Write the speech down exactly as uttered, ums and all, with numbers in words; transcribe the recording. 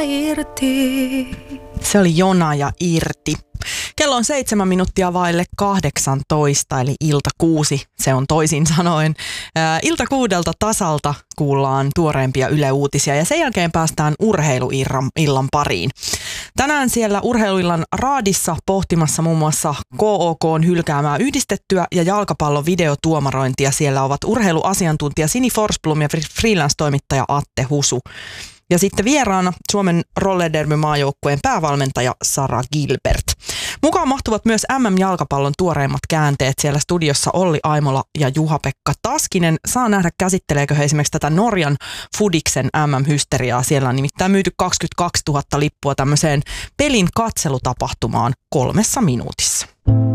irti. Se oli Jona ja Irti. Kello on seitsemän minuuttia vaille kahdeksantoista, eli ilta kuusi, se on toisin sanoen. Ää, ilta kuudelta tasalta kuullaan tuoreempia Yle Uutisia ja sen jälkeen päästään urheiluillan pariin. Tänään siellä urheiluillan raadissa pohtimassa muun muassa K O K:n hylkäämää yhdistettyä ja jalkapallon videotuomarointia. Siellä ovat urheiluasiantuntija Sini Forsblom ja freelance-toimittaja Atte Husu. Ja sitten vieraana Suomen roller-derby-maajoukkueen päävalmentaja Sara Gilbert. Mukaan mahtuvat myös M M-jalkapallon tuoreimmat käänteet. Siellä studiossa Olli Aimola ja Juha-Pekka Taskinen. Saa nähdä, käsitteleekö he esimerkiksi tätä Norjan Fudiksen M M-hysteriaa. Siellä on nimittäin myyty kaksikymmentäkaksituhatta lippua tämmöiseen pelin katselutapahtumaan kolmessa minuutissa.